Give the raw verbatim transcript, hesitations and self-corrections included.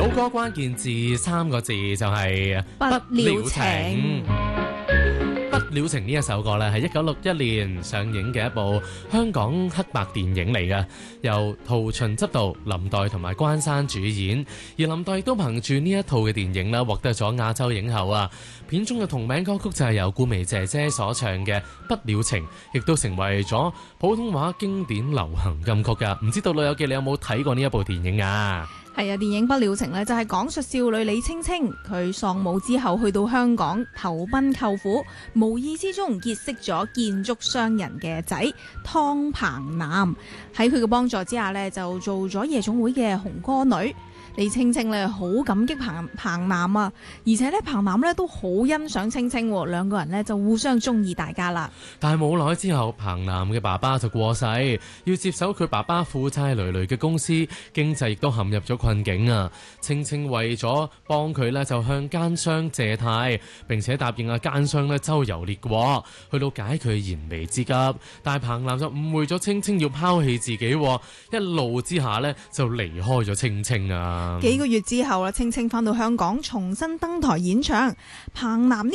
老歌關鍵字三個字就係不了情。 不了情呢一首歌咧，係一九六一年上映嘅一部香港黑白電影嚟嘅，由陶秦執導，林黛同埋關山主演。而林黛亦都憑住呢一套嘅電影啦，獲得咗亞洲影后啊。片中嘅同名歌曲就係由顧媚姐姐所唱嘅《不了情》，亦都成為咗普通話經典流行金曲噶。唔知道老友記你有冇睇過呢一部電影啊？ 係啊，電影《不了情》呢，就係講述少女李青青佢喪母之後去到香港投奔舅父，無意之中結識咗建築商人嘅仔湯彭南，喺佢嘅幫助之下呢，就做咗夜總會嘅紅歌女。李青青咧好感激彭彭南啊，而且咧彭南咧都好欣賞青青，兩個人咧就互相中意大家啦。 但係冇耐之後，彭南嘅爸爸就過世，要接手佢爸爸負債累累嘅公司，經濟亦都陷入咗困境啊。青青為咗幫佢咧，就向奸商借貸，並且答應啊奸商咧周遊列國，去到解佢燃眉之急。但係彭南就誤會咗青青要拋棄自己，一怒之下咧就離開咗青青啊。 幾個月之後啦，青青返到香港重新登台演唱，彭南呢